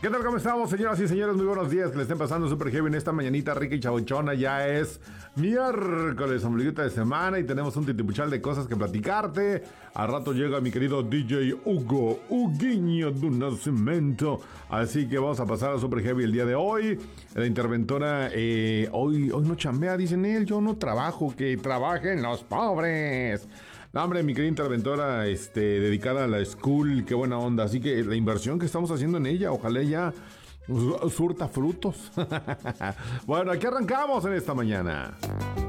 ¿Qué tal? ¿Cómo estamos, señoras y señores? Muy buenos días. Que le estén pasando súper heavy en esta mañanita rica y chabochona. Ya es miércoles, ombliguita de semana, y tenemos un titipuchal de cosas que platicarte. Al rato llega mi querido DJ Huguinho do Nascimento. Así que vamos a pasar a súper heavy el día de hoy. La interventora, hoy no chambea, dicen él. Yo no trabajo, que trabajen los pobres. No, hombre, mi querida interventora, dedicada a la school, qué buena onda. Así que la inversión que estamos haciendo en ella, ojalá ella surta frutos. Bueno, aquí arrancamos en esta mañana.